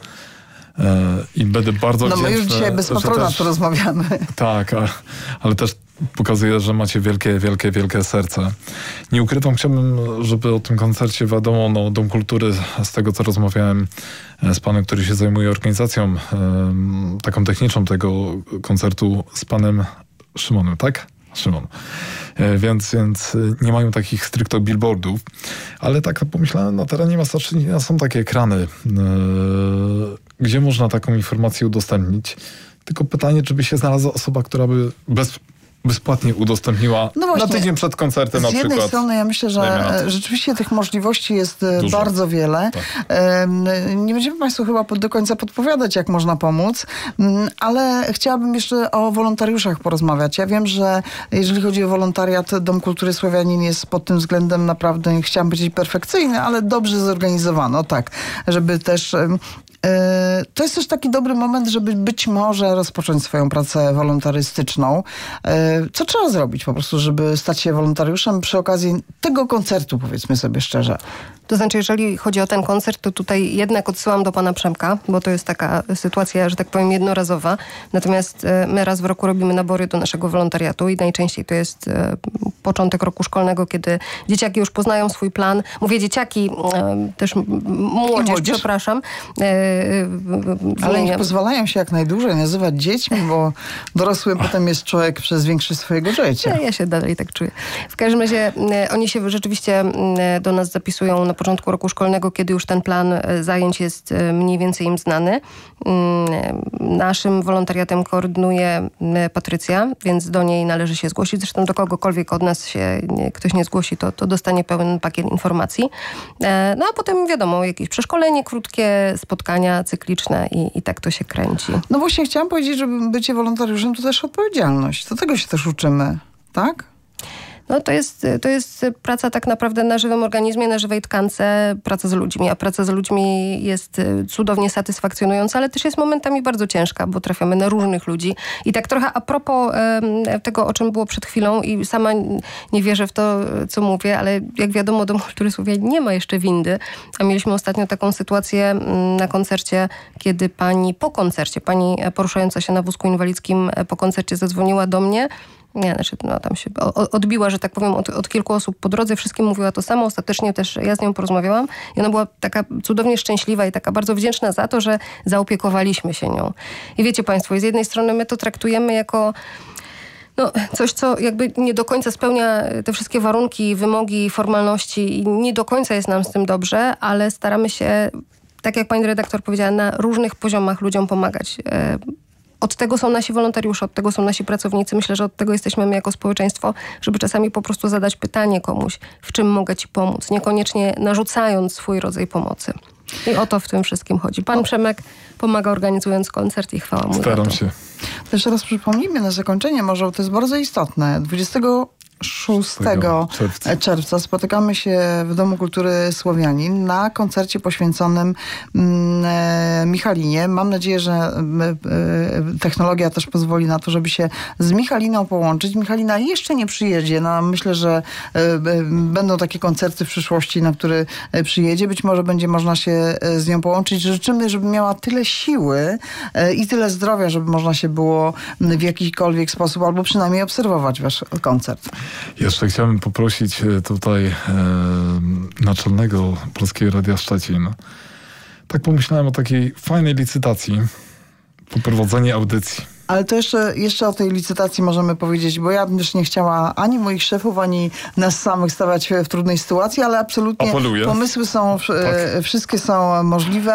I będę bardzo No my wdzięczny, już dzisiaj bez patronatu też rozmawiamy. Tak, a, ale też pokazuje, że macie wielkie, wielkie, wielkie serce. Nie ukrywam, chciałbym, żeby o tym koncercie wiadomo, no, Dom Kultury, z tego co rozmawiałem z panem, który się zajmuje organizacją um, taką techniczną tego koncertu, z panem Szymonem, tak? Szymon. E, więc, więc nie mają takich stricte billboardów, ale tak pomyślałem, na terenie miasta Szczecina są takie ekrany, e, gdzie można taką informację udostępnić. Tylko pytanie, czy by się znalazła osoba, która by bez bezpłatnie udostępniła no właśnie, na tydzień przed koncertem na przykład. Z jednej strony ja myślę, że rzeczywiście tych możliwości jest dużo, bardzo wiele. Tak. Nie będziemy Państwu chyba do końca podpowiadać, jak można pomóc, ale chciałabym jeszcze o wolontariuszach porozmawiać. Ja wiem, że jeżeli chodzi o wolontariat, Dom Kultury Słowianin jest pod tym względem naprawdę, nie chciałam powiedzieć perfekcyjny, ale dobrze zorganizowany. O tak, żeby też... To jest też taki dobry moment, żeby być może rozpocząć swoją pracę wolontarystyczną. Co trzeba zrobić po prostu, żeby stać się wolontariuszem przy okazji tego koncertu, powiedzmy sobie szczerze? To znaczy, jeżeli chodzi o ten koncert, to tutaj jednak odsyłam do pana Przemka, bo to jest taka sytuacja, że tak powiem, jednorazowa. Natomiast my raz w roku robimy nabory do naszego wolontariatu i najczęściej to jest początek roku szkolnego, kiedy dzieciaki już poznają swój plan. Mówię dzieciaki, też młodzież, młodzież? przepraszam. Ale nie pozwalają się jak najdłużej nazywać dziećmi, bo dorosły potem jest człowiek przez większość swojego życia. Ja, ja się dalej tak czuję. W każdym razie oni się rzeczywiście do nas zapisują na początku roku szkolnego, kiedy już ten plan zajęć jest mniej więcej im znany. Naszym wolontariatem koordynuje Patrycja, więc do niej należy się zgłosić. Zresztą do kogokolwiek od nas się ktoś nie zgłosi, to, to dostanie pełen pakiet informacji. No a potem wiadomo, jakieś przeszkolenie krótkie, spotkania cykliczne i, i tak to się kręci. No właśnie chciałam powiedzieć, że bycie wolontariuszem to też odpowiedzialność. Do tego się też uczymy, tak? No to jest, to jest praca tak naprawdę na żywym organizmie, na żywej tkance, praca z ludźmi. A praca z ludźmi jest cudownie satysfakcjonująca, ale też jest momentami bardzo ciężka, bo trafiamy na różnych ludzi. I tak trochę a propos e, tego, o czym było przed chwilą i sama nie wierzę w to, co mówię, ale jak wiadomo, Dom Kultury Słowianin nie ma jeszcze windy. A mieliśmy ostatnio taką sytuację na koncercie, kiedy pani po koncercie, pani poruszająca się na wózku inwalidzkim po koncercie zadzwoniła do mnie. Nie, znaczy, no tam się odbiła, że tak powiem, od, od kilku osób po drodze. Wszystkim mówiła to samo. Ostatecznie też ja z nią porozmawiałam i ona była taka cudownie szczęśliwa i taka bardzo wdzięczna za to, że zaopiekowaliśmy się nią. I wiecie Państwo, z jednej strony my to traktujemy jako no, coś, co jakby nie do końca spełnia te wszystkie warunki, wymogi, formalności i nie do końca jest nam z tym dobrze, ale staramy się, tak jak pani redaktor powiedziała, na różnych poziomach ludziom pomagać. Od tego są nasi wolontariusze, od tego są nasi pracownicy. Myślę, że od tego jesteśmy my jako społeczeństwo, żeby czasami po prostu zadać pytanie komuś, w czym mogę ci pomóc, niekoniecznie narzucając swój rodzaj pomocy. I o to w tym wszystkim chodzi. Pan Przemek pomaga organizując koncert i chwała mu Staram za to. się. Jeszcze raz przypomnijmy na zakończenie może, bo to jest bardzo istotne. dwudziestego szóstego czerwca. czerwca spotykamy się w Domu Kultury Słowianin na koncercie poświęconym mm, Michalinie. Mam nadzieję, że y, y, technologia też pozwoli na to, żeby się z Michaliną połączyć. Michalina jeszcze nie przyjedzie. No, myślę, że y, y, będą takie koncerty w przyszłości, na które y, przyjedzie. Być może będzie można się y, z nią połączyć. Życzymy, żeby miała tyle siły y, i tyle zdrowia, żeby można się było w jakikolwiek sposób albo przynajmniej obserwować wasz koncert. Jeszcze chciałbym poprosić tutaj e, naczelnego Polskiego Radia Szczecin. Tak pomyślałem o takiej fajnej licytacji, poprowadzenie audycji. Ale to jeszcze, jeszcze o tej licytacji możemy powiedzieć, bo ja też nie chciała ani moich szefów, ani nas samych stawiać w trudnej sytuacji, ale absolutnie Apeluję. pomysły są, tak. wszystkie są możliwe.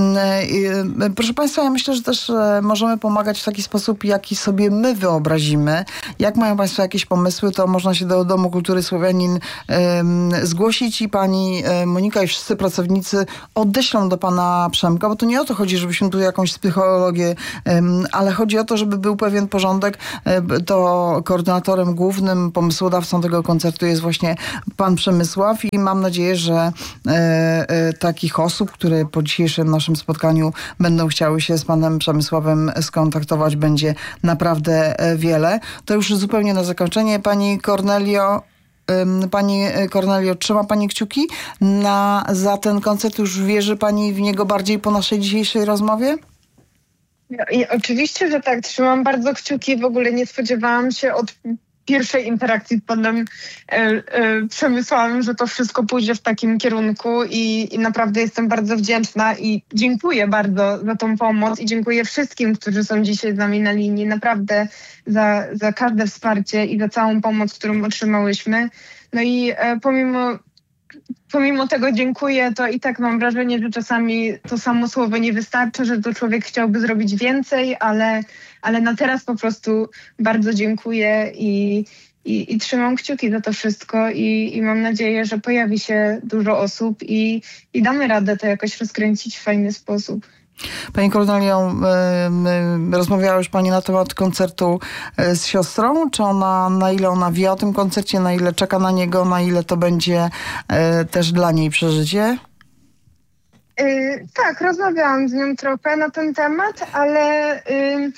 Proszę Państwa, ja myślę, że też możemy pomagać w taki sposób, jaki sobie my wyobrazimy. Jak mają Państwo jakieś pomysły, to można się do Domu Kultury Słowianin zgłosić i pani Monika i wszyscy pracownicy odeślą do pana Przemka, bo to nie o to chodzi, żebyśmy tu jakąś psychologię, ale chodzi o to, żeby był pewien porządek. To koordynatorem głównym, pomysłodawcą tego koncertu jest właśnie pan Przemysław i mam nadzieję, że e, e, takich osób, które po dzisiejszym naszym spotkaniu będą chciały się z panem Przemysławem skontaktować, będzie naprawdę wiele. To już zupełnie na zakończenie. Pani Kornelio, Pani Kornelio, trzyma Pani kciuki na, za ten koncert? Już wierzy Pani w niego bardziej po naszej dzisiejszej rozmowie? I oczywiście, że tak. Trzymam bardzo kciuki. W ogóle nie spodziewałam się od pierwszej interakcji z panem e, e, Przemysławem, że to wszystko pójdzie w takim kierunku i, i naprawdę jestem bardzo wdzięczna i dziękuję bardzo za tą pomoc i dziękuję wszystkim, którzy są dzisiaj z nami na linii. Naprawdę za, za każde wsparcie i za całą pomoc, którą otrzymałyśmy. No i e, pomimo Pomimo tego dziękuję, to i tak mam wrażenie, że czasami to samo słowo nie wystarczy, że to człowiek chciałby zrobić więcej, ale, ale na teraz po prostu bardzo dziękuję i, i, i trzymam kciuki za to wszystko i, i mam nadzieję, że pojawi się dużo osób i, i damy radę to jakoś rozkręcić w fajny sposób. Pani Kornelio, rozmawiała już Pani na temat koncertu z siostrą? Czy ona, na ile ona wie o tym koncercie, na ile czeka na niego, na ile to będzie też dla niej przeżycie? Yy, tak, rozmawiałam z nią trochę na ten temat, ale yy,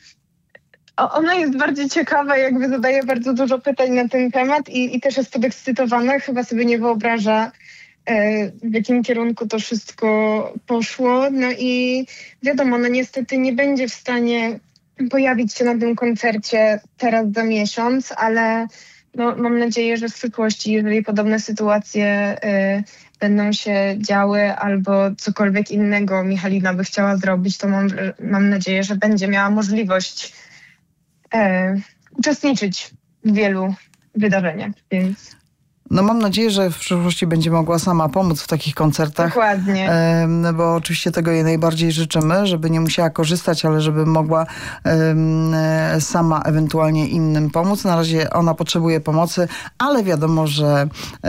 ona jest bardziej ciekawa, jakby zadaje bardzo dużo pytań na ten temat i, i też jest podekscytowana, chyba sobie nie wyobraża, w jakim kierunku to wszystko poszło. No i wiadomo, no niestety nie będzie w stanie pojawić się na tym koncercie teraz za miesiąc, ale no, mam nadzieję, że w przyszłości, jeżeli podobne sytuacje y, będą się działy albo cokolwiek innego Michalina by chciała zrobić, to mam, mam nadzieję, że będzie miała możliwość y, uczestniczyć w wielu wydarzeniach, więc... No mam nadzieję, że w przyszłości będzie mogła sama pomóc w takich koncertach. Dokładnie. E, bo oczywiście tego jej najbardziej życzymy, żeby nie musiała korzystać, ale żeby mogła e, sama ewentualnie innym pomóc. Na razie ona potrzebuje pomocy, ale wiadomo, że e,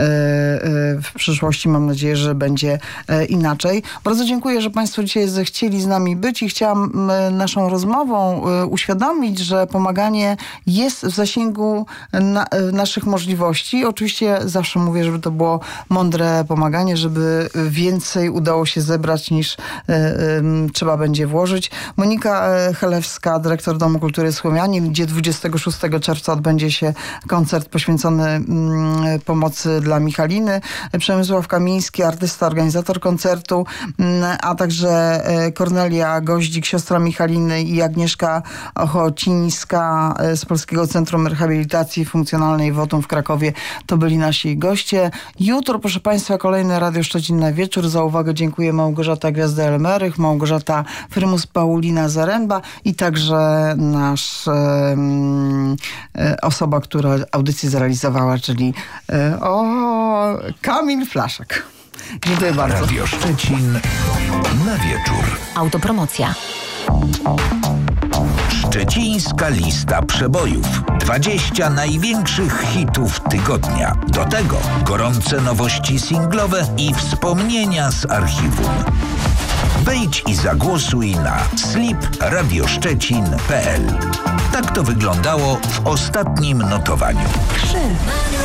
w przyszłości mam nadzieję, że będzie e, inaczej. Bardzo dziękuję, że Państwo dzisiaj zechcieli z nami być i chciałam e, naszą rozmową e, uświadomić, że pomaganie jest w zasięgu na, e, naszych możliwości. Oczywiście zawsze mówię, żeby to było mądre pomaganie, żeby więcej udało się zebrać niż y, y, trzeba będzie włożyć. Monika Chelewska, dyrektor Domu Kultury Słowianin, gdzie dwudziestego szóstego czerwca odbędzie się koncert poświęcony y, pomocy dla Michaliny. Przemysław Kamiński, artysta, organizator koncertu, y, a także y, Kornelia Goździk, siostra Michaliny i Agnieszka Ochocińska z Polskiego Centrum Rehabilitacji Funkcjonalnej Wotum w Krakowie. To byli nasi goście. Jutro, proszę Państwa, kolejny Radio Szczecin na wieczór. Za uwagę dziękuję Małgorzata Gwiazda-Elmerych, Małgorzata Frymus, Paulina Zaręba i także nasz e, e, osoba, która audycję zrealizowała, czyli e, o, Kamil Flaszek. Dziękuję bardzo. Radio Szczecin na wieczór. Autopromocja. Szczecińska lista przebojów. dwadzieścia największych hitów tygodnia. Do tego gorące nowości singlowe i wspomnienia z archiwum. Wejdź i zagłosuj na slip radioszczecin kropka p l. Tak to wyglądało w ostatnim notowaniu. Trzy.